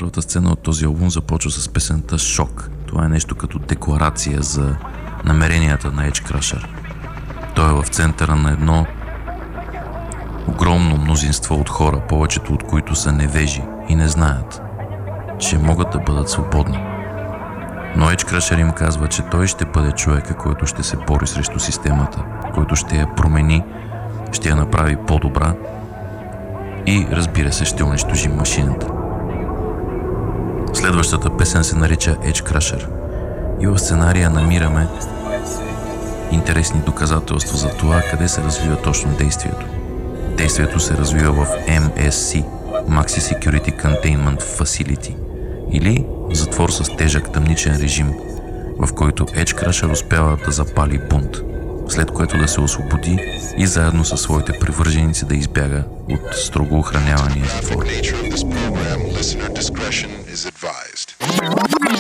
Първата сцена от този албум започва с песента "Шок". Това е нещо като декларация за намеренията на Edge Crusher. Той е в центъра на едно огромно мнозинство от хора, повечето от които са невежи и не знаят, че могат да бъдат свободни. Но Edge Crusher им казва, че той ще бъде човека, който ще се бори срещу системата, който ще я промени, ще я направи по-добра и, разбира се, ще унищожи машината. Следващата песен се нарича Edge Crusher и в сценария намираме интересни доказателства за това къде се развива точно действието. Действието се развива в MSC – Maxi Security Containment Facility, или затвор с тежък тъмничен режим, в който Edge Crusher успява да запали бунт, след което да се освободи и заедно със своите привърженици да избяга от строго охранявания затвор.